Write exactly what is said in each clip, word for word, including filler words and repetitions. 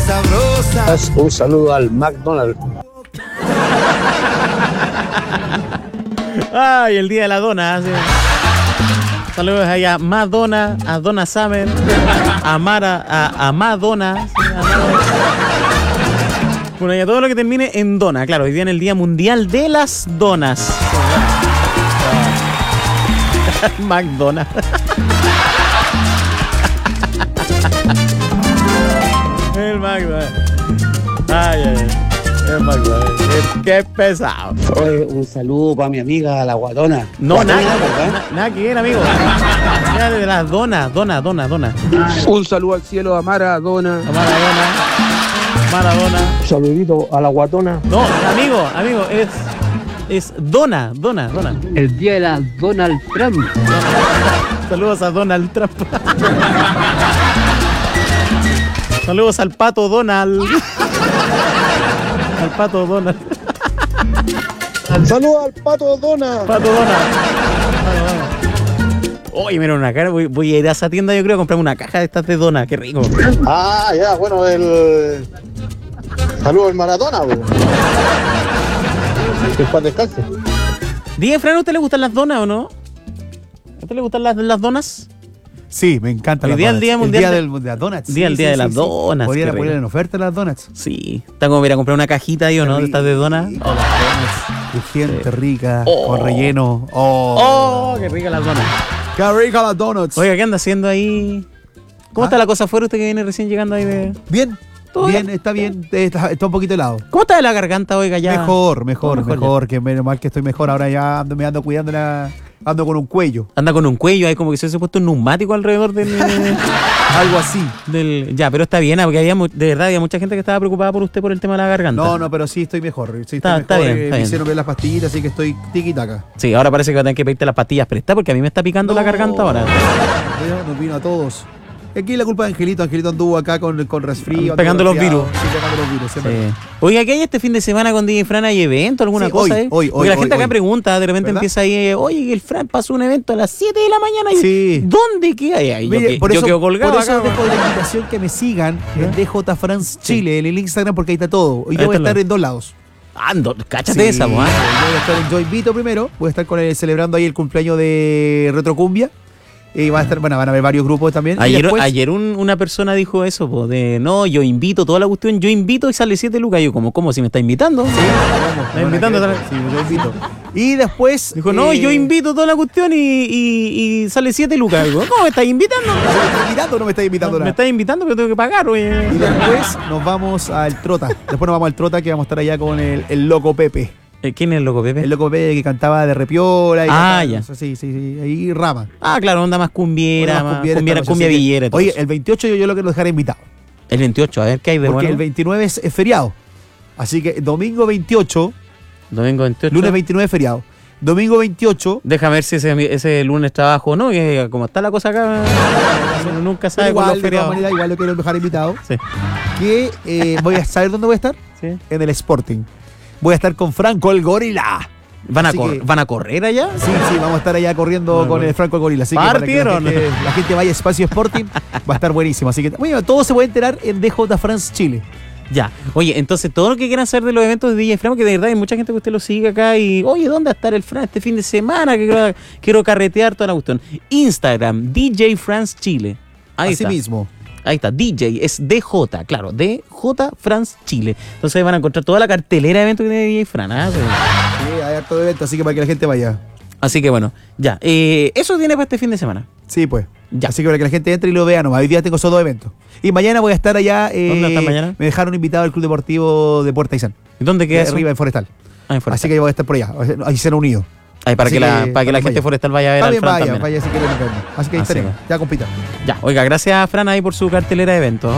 sabrosa. Un saludo al McDonald's. Ay, el día de la dona. Sí. Saludos ahí a Madonna, a Donna Summer, a Mara, a, a Madonna. Sí, a Madonna. Bueno, y a todo lo que termine en dona. Claro, hoy día en el Día Mundial de las Donas. McDonald's. El McDonald's. Ay, ay, ay. El McDonald's. Qué pesado. Oye, un saludo para mi amiga la guatona. No, Guatona, nada, ¿verdad? na- nada que ver, amigo. Nada de las donas, dona, dona, dona. Un saludo al cielo a Maradona. A Maradona. Maradona. Saludito a la guatona. No, amigo, amigo, es. Es dona, dona, dona. El día de la Donald Trump. Saludos a Donald Trump. Saludos al pato Donald. Al pato Donald. Saludos al pato Dona. Pato Donald. Pato Donald. Oye, mira una cara. Voy, voy a ir a esa tienda, yo creo, a comprarme una caja de estas de dona. Qué rico. Ah, ya, bueno, el. Saludos al Maradona, bro. Que paz descanse. Diga, Fran, ¿a usted le gustan las donas o no? ¿A usted le gustan las, las donas? Sí, me encanta Hoy las día el donuts. Día Mundial el día de- del- de las donuts. Día Sí, el día sí, de sí, las sí. donuts, Podrían qué poner rico. en oferta las donuts. Sí. Está como ir a comprar una cajita ahí o no, de estas de donas. Rico, las donuts, crujiente, rica, Oh. con relleno. Oh, Oh, qué rica las donas. qué rica las donuts. Oiga, ¿qué anda haciendo ahí? ¿Cómo ¿Ah? está la cosa afuera? Usted que viene recién llegando ahí de... Bien, ¿Todo bien, bien? está bien. Está, está un poquito helado. ¿Cómo está de la garganta, oiga, ya? Mejor, mejor, Todo mejor mejor, que menos mal que estoy mejor. Ahora ya ando, me ando cuidando, la, ando con un cuello. Anda con un cuello ahí como que se hubiese puesto un neumático alrededor del... Algo así. del ya, pero está bien, ah, porque había mu- de verdad había mucha gente que estaba preocupada por usted por el tema de la garganta. No, no, pero sí estoy mejor. Sí, estoy Está- mejor. está bien, eh, está me bien. hicieron ver las pastillitas, así que estoy tiki-taka. Sí, ahora parece que va a tener que pedirte las pastillas prestadas porque a mí me está picando la garganta ahora. Veo, nos vino a todos. Aquí la culpa de Angelito. Angelito anduvo acá con, con resfrío. Pegando anduvo los resfriado. virus. Sí, pegando los virus. siempre. Sí. Oiga, ¿qué hay este fin de semana con D J Fran? ¿Hay evento, alguna Sí, cosa? hoy, eh? hoy, Porque hoy, la gente hoy, acá hoy. pregunta, de repente ¿Verdad? empieza ahí, eh, oye, el Fran pasó un evento a las siete de la mañana. Y Sí. ¿dónde qué hay ahí? Yo, Mire, que- por yo eso, quedo colgado por eso acá. dejo la invitación que me sigan en D J France Chile, en el Instagram, porque ahí está todo. Y Ahí yo voy a está estar lo- en dos lados. Ando, cáchate Sí, esa, mo, ¿ah? Voy a estar en Yo Invito primero. Voy a estar con él celebrando ahí el cumpleaños de Retrocumbia. Y va a estar, bueno, van a haber varios grupos también. Y Ayer, después- ayer un- una persona dijo eso, po, de no, yo invito toda la cuestión, yo invito y sale siete lucas. Yo, como, ¿cómo? Si me está invitando. Sí, vamos, Está invitando, no, sale- sí, yo invito. Y después. Dijo, no, eh, yo invito toda la cuestión y, y- y sale siete lucas. Digo, ¿cómo me estás invitando? ¿Me estás invitando o no me estás invitando No, me nada? estás invitando, pero tengo que pagar, oye. Y después nos vamos al Trota. Después nos vamos al Trota, que vamos a estar allá con el, el Loco Pepe. Eh, ¿Quién es el loco, Pepe? El Loco Pepe que cantaba de Repiola. Y Ah, cantaba- ya. Sí, sí, sí. Ahí rama. Ah, claro, onda más cumbiera, Bueno, más cumbiera esta cumbiera, noche, cumbia así que- villera. y todo Oye, eso. el veintiocho yo, yo lo quiero dejar invitado. El veintiocho, a ver qué hay de Porque bueno. el veintinueve es, es feriado. Así que domingo veintiocho, Domingo veintiocho. lunes veintinueve es feriado. Domingo veintiocho. Déjame ver si ese, ese lunes trabajo o no, que como está la cosa acá, uno nunca sabe con Igual, los de todas feriados. maneras, igual lo quiero dejar invitado. Sí, Que eh, voy a saber dónde voy a estar. sí. En el Sporting. Voy a estar con Franco el Gorila. ¿Van a, Así cor- que- ¿Van a correr allá? Sí, sí, vamos a estar allá corriendo Bueno, con bueno. el Franco el Gorila. Así que para que la ¿Partieron? gente, la gente vaya a Espacio Sporting, va a estar buenísimo. Así que, bueno, todo se puede enterar en D J France Chile. Ya. Oye, entonces todo lo que quieran saber de los eventos de D J Fran, que de verdad hay mucha gente que usted lo sigue acá y, oye, ¿dónde va a estar el Fran este fin de semana? Que quiero, quiero carretear toda la cuestión. Instagram, D J France Chile. Ahí Así está. mismo. Ahí está, D J, es D J, claro, D J France Chile. Entonces ahí van a encontrar toda la cartelera de eventos que tiene D J Fran. ¿ah? Sí, hay harto de evento, así que para que la gente vaya. Así que bueno, ya. Eh, eso tiene para este fin de semana. Sí, pues. Ya. Así que para que la gente entre y lo vea nomás. Hoy día tengo esos dos eventos. Y mañana voy a estar allá. eh, ¿Dónde estás mañana? Me dejaron invitado al Club Deportivo de Puerta Aysán. ¿Y dónde queda eso? Arriba en Forestal. Ah, en Forestal. Así que yo voy a estar por allá. Ahí será unido. Ahí, para así que, la, que- para que la para gente vaya. forestal vaya a ver al También Fran vaya, también. vaya si quieren vernos. Así que ahí Así estaremos. va. Ya compita. Ya, oiga, gracias a Fran ahí por su cartelera de eventos.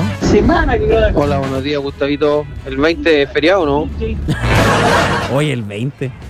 ¿no? Hola, buenos días, Gustavito. ¿El veinte es feriado o no? Hoy el veinte.